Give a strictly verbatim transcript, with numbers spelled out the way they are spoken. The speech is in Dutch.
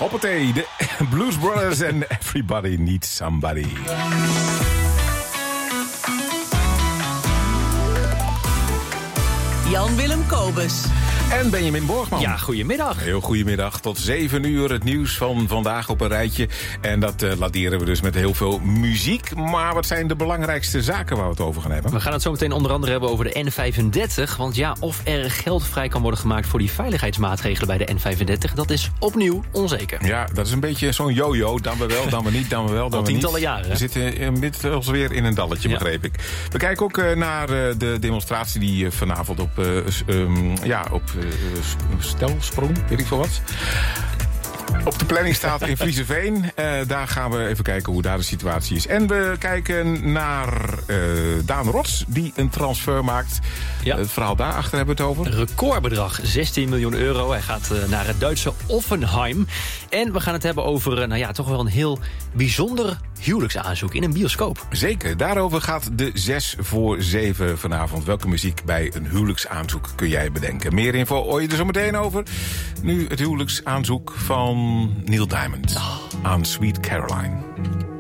Hoppatee, de Blues Brothers en Everybody Needs Somebody. Jan-Willem Kobus. En Benjamin Borgman. Ja, goedemiddag. Heel goedemiddag. Tot zeven uur het nieuws van vandaag op een rijtje. En dat uh, laderen we dus met heel veel muziek. Maar wat zijn de belangrijkste zaken waar we het over gaan hebben? We gaan het zo meteen onder andere hebben over de N vijfendertig. Want ja, of er geld vrij kan worden gemaakt voor die veiligheidsmaatregelen bij de N vijfendertig... dat is opnieuw onzeker. Ja, dat is een beetje zo'n yo-yo. Dan we wel, dan we niet, dan we wel, dan Al we niet. tientallen jaren. We zitten inmiddels weer in een dalletje, Ja. begreep ik. We kijken ook uh, naar uh, de demonstratie die uh, vanavond op, uh, um, ja, op uh, Stelsprong, weet ik veel wat, op de planning staat in Frieseveen. Uh, daar gaan we even kijken hoe daar de situatie is. En we kijken naar uh, Daan Rots, die een transfer maakt. Ja. Het verhaal daarachter hebben we het over. Recordbedrag, zestien miljoen euro. Hij gaat uh, naar het Duitse Offenheim. En we gaan het hebben over uh, nou ja, toch wel een heel bijzonder huwelijksaanzoek in een bioscoop. Zeker, daarover gaat de zes voor zeven vanavond. Welke muziek bij een huwelijksaanzoek kun jij bedenken? Meer info hoor je er zo meteen over. Nu het huwelijksaanzoek van Neil Diamond aan Sweet Caroline.